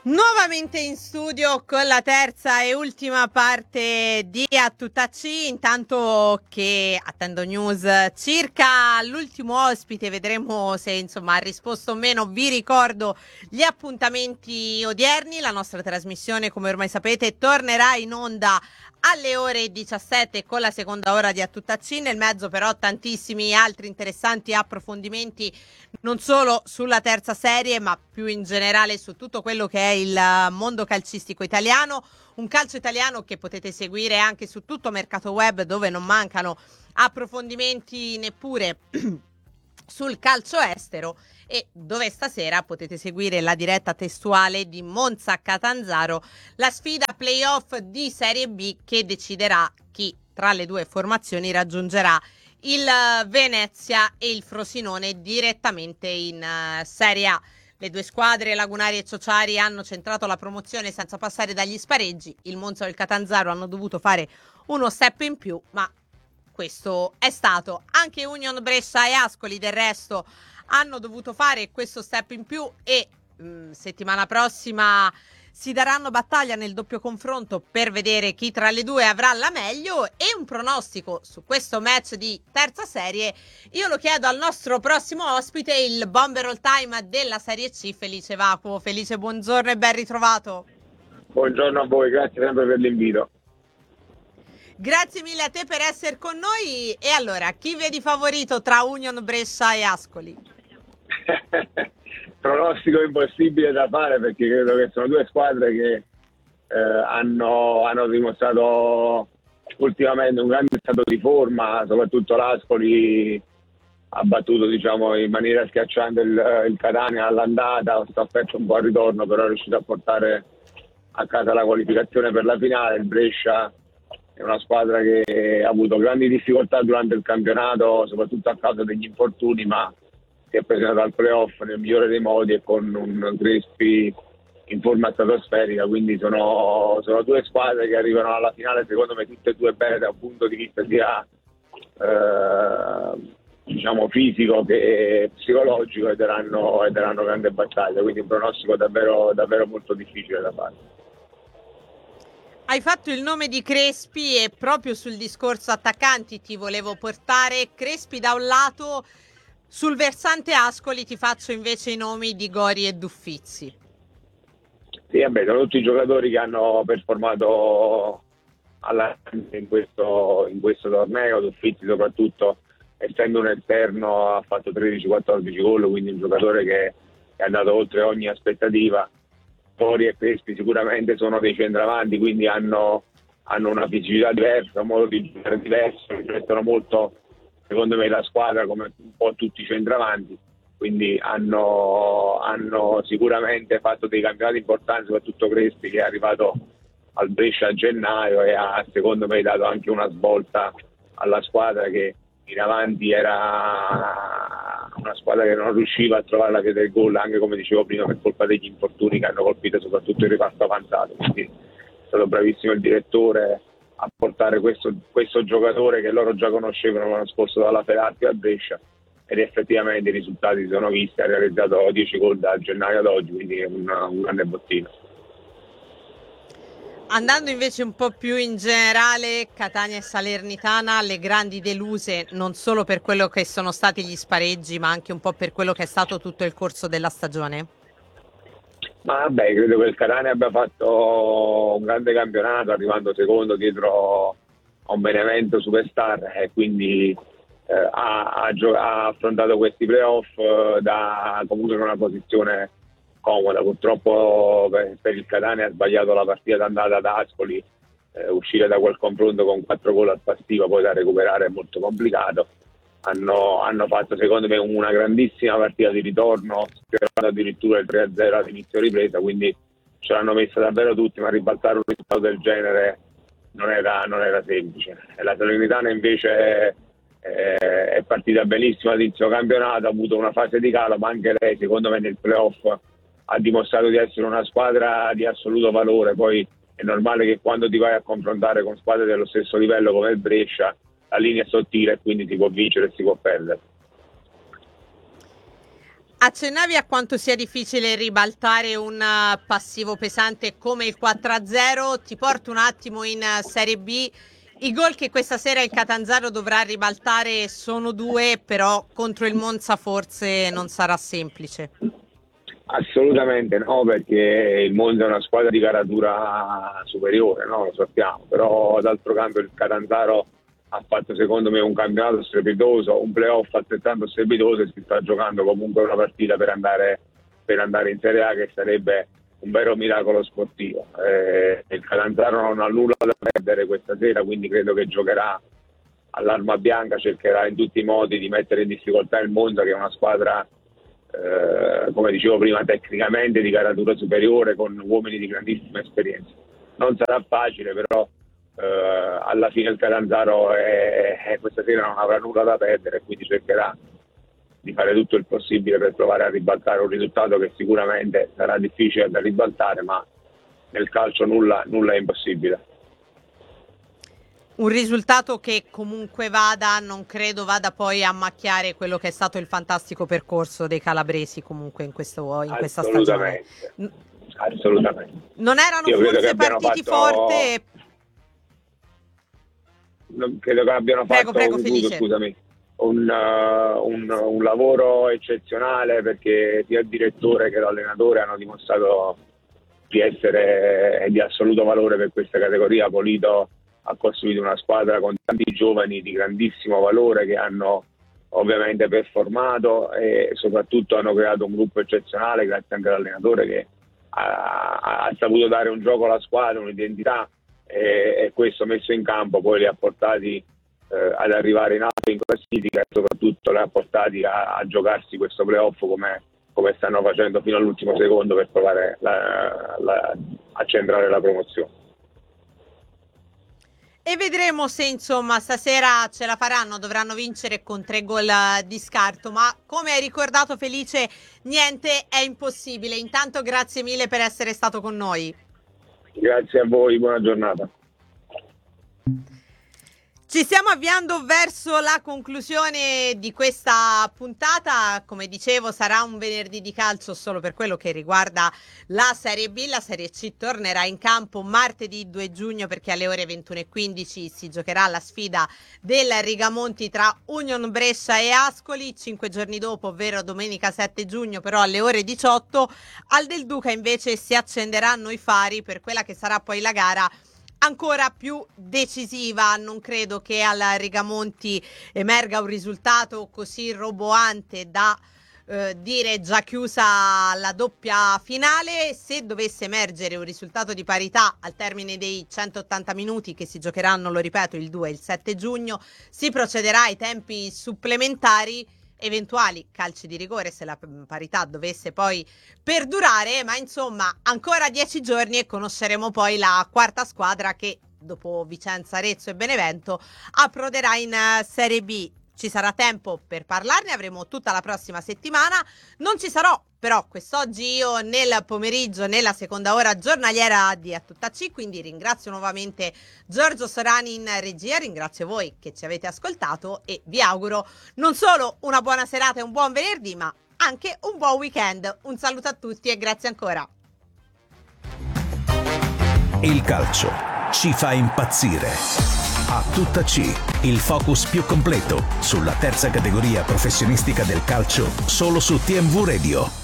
Nuovamente in studio con la terza e ultima parte di A Tutta C, intanto che attendo news circa l'ultimo ospite, vedremo se insomma ha risposto o meno. Vi ricordo gli appuntamenti odierni: la nostra trasmissione, come ormai sapete, tornerà in onda alle ore 17 con la seconda ora di A Tutta C, nel mezzo però tantissimi altri interessanti approfondimenti non solo sulla terza serie, ma più in generale su tutto quello che è il mondo calcistico italiano. Un calcio italiano che potete seguire anche su tutto Mercato Web, dove non mancano approfondimenti neppure sul calcio estero, e dove stasera potete seguire la diretta testuale di Monza-Catanzaro, la sfida playoff di Serie B che deciderà chi tra le due formazioni raggiungerà il Venezia e il Frosinone direttamente in Serie A. Le due squadre, Lagunari e Ciociari, hanno centrato la promozione senza passare dagli spareggi. Il Monza e il Catanzaro hanno dovuto fare uno step in più, ma questo è stato. Anche Union Brescia e Ascoli, del resto, hanno dovuto fare questo step in più e settimana prossima si daranno battaglia nel doppio confronto per vedere chi tra le due avrà la meglio. E un pronostico su questo match di terza serie io lo chiedo al nostro prossimo ospite, il bomber all time della Serie C, Felice Vacuo. Felice, buongiorno e ben ritrovato. Buongiorno a voi, grazie sempre per l'invito. Grazie mille a te per essere con noi. E allora, chi vedi favorito tra Union Brescia e Ascoli? Pronostico impossibile da fare, perché credo che sono due squadre che hanno dimostrato ultimamente un grande stato di forma. Soprattutto l'Ascoli ha battuto, diciamo, in maniera schiacciante il Catania all'andata, sta aperto un po' al ritorno, però è riuscito a portare a casa la qualificazione per la finale. Il Brescia è una squadra che ha avuto grandi difficoltà durante il campionato, soprattutto a causa degli infortuni, ma si è presentato al playoff nel migliore dei modi e con un Crespi in forma stratosferica. Quindi sono due squadre che arrivano alla finale, secondo me tutte e due bene da un punto di vista sia diciamo fisico che psicologico, e daranno grande battaglia. Quindi un pronostico davvero, davvero molto difficile da fare. Hai fatto il nome di Crespi e proprio sul discorso attaccanti ti volevo portare. Crespi da un lato, sul versante Ascoli ti faccio invece i nomi di Gori e Duffizzi. Sì, vabbè, sono tutti giocatori che hanno performato in questo torneo. Duffizzi, soprattutto, essendo un esterno, ha fatto 13-14 gol, quindi un giocatore che è andato oltre ogni aspettativa. Gori e Crespi sicuramente sono dei centravanti, quindi hanno una fisicità diversa, un modo di giocare diverso, riflettono molto, secondo me, la squadra, come un po' tutti i centravanti. Quindi hanno sicuramente fatto dei campionati importanti, soprattutto Crespi, che è arrivato al Brescia a gennaio e ha, secondo me, dato anche una svolta alla squadra, che in avanti era una squadra che non riusciva a trovare la via del gol, anche, come dicevo prima, per colpa degli infortuni che hanno colpito soprattutto il reparto avanzato. Quindi è stato bravissimo il direttore a portare questo giocatore che loro già conoscevano l'anno scorso dalla Ferrari a Brescia, ed effettivamente i risultati si sono visti. Ha realizzato 10 gol da gennaio ad oggi, quindi è un grande bottino. Andando invece un po' più in generale, Catania e Salernitana, le grandi deluse, non solo per quello che sono stati gli spareggi, ma anche un po' per quello che è stato tutto il corso della stagione? Ma vabbè, credo che il Catania abbia fatto un grande campionato, arrivando secondo dietro a un Benevento superstar, e quindi ha affrontato questi playoff comunque in una posizione comoda. Purtroppo per il Catania ha sbagliato la partita d'andata ad Ascoli. Uscire da quel confronto con 4 gol al passivo, poi da recuperare, è molto complicato. Hanno fatto, secondo me, una grandissima partita di ritorno, sfiorando addirittura il 3-0 all'inizio ripresa, quindi ce l'hanno messa davvero tutti, ma ribaltare un risultato del genere non era semplice. E la Salernitana invece è partita benissimo all'inizio campionato, ha avuto una fase di calo, ma anche lei, secondo me, nel playoff ha dimostrato di essere una squadra di assoluto valore. Poi è normale che quando ti vai a confrontare con squadre dello stesso livello come il Brescia, la linea è sottile e quindi si può vincere e si può perdere. Accennavi a quanto sia difficile ribaltare un passivo pesante come il 4-0, ti porto un attimo in Serie B. I gol che questa sera il Catanzaro dovrà ribaltare sono 2, però contro il Monza forse non sarà semplice. Assolutamente no, perché il Monza è una squadra di caratura superiore, no? Lo sappiamo, però d'altro canto il Catanzaro ha fatto secondo me un campionato strepitoso, un playoff altrettanto strepitoso, e si sta giocando comunque una partita per andare in Serie A, che sarebbe un vero miracolo sportivo. Il Catanzaro non ha nulla da perdere questa sera, quindi credo che giocherà all'arma bianca, cercherà in tutti i modi di mettere in difficoltà il Monza, che è una squadra, come dicevo prima, tecnicamente di caratura superiore, con uomini di grandissima esperienza. Non sarà facile, però alla fine il Catanzaro questa sera non avrà nulla da perdere, quindi cercherà di fare tutto il possibile per provare a ribaltare un risultato che sicuramente sarà difficile da ribaltare, ma nel calcio nulla è impossibile. Un risultato che comunque vada, non credo vada poi a macchiare quello che è stato il fantastico percorso dei calabresi comunque in questa stagione. Assolutamente. Non erano forse partiti forte. Credo che abbiano fatto scusami, un lavoro eccezionale, perché sia il direttore che l'allenatore hanno dimostrato di essere di assoluto valore per questa categoria. Polito ha costruito una squadra con tanti giovani di grandissimo valore che hanno ovviamente performato, e soprattutto hanno creato un gruppo eccezionale, grazie anche all'allenatore che ha saputo dare un gioco alla squadra, un'identità, e questo messo in campo poi li ha portati ad arrivare in alto in classifica, e soprattutto li ha portati a giocarsi questo playoff come stanno facendo fino all'ultimo secondo, per provare a centrare la promozione. E vedremo se insomma stasera ce la faranno, dovranno vincere con 3 gol di scarto, ma come hai ricordato Felice, niente è impossibile. Intanto grazie mille per essere stato con noi. Grazie a voi, buona giornata. Ci stiamo avviando verso la conclusione di questa puntata. Come dicevo, sarà un venerdì di calcio solo per quello che riguarda la Serie B. La Serie C tornerà in campo martedì 2 giugno, perché alle ore 21:15 si giocherà la sfida del Rigamonti tra Union Brescia e Ascoli. 5 giorni dopo, ovvero domenica 7 giugno, però alle ore 18, al Del Duca invece si accenderanno i fari per quella che sarà poi la gara ancora più decisiva. Non credo che al Rigamonti emerga un risultato così roboante da dire già chiusa la doppia finale. Se dovesse emergere un risultato di parità al termine dei 180 minuti, che si giocheranno, lo ripeto, il 2 e il 7 giugno, si procederà ai tempi supplementari, eventuali calci di rigore se la parità dovesse poi perdurare, ma insomma ancora 10 giorni e conosceremo poi la quarta squadra che dopo Vicenza, Arezzo e Benevento approderà in Serie B. Ci sarà tempo per parlarne, avremo tutta la prossima settimana. Non ci sarò però quest'oggi io nel pomeriggio, nella seconda ora giornaliera di A Tutta C, quindi ringrazio nuovamente Giorgio Sorani in regia, ringrazio voi che ci avete ascoltato e vi auguro non solo una buona serata e un buon venerdì, ma anche un buon weekend. Un saluto a tutti e grazie ancora. Il calcio ci fa impazzire. A Tutta C, il focus più completo sulla terza categoria professionistica del calcio, solo su TMV Radio.